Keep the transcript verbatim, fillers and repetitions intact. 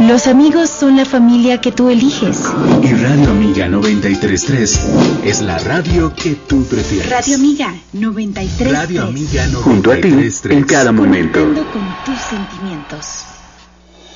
Los amigos son la familia que tú eliges. Y Radio Amiga noventa y tres punto tres es la radio que tú prefieres. Radio Amiga noventa y tres punto tres. Radio Amiga noventa y tres punto tres. Junto a ti en cada momento. Conectando con tus sentimientos.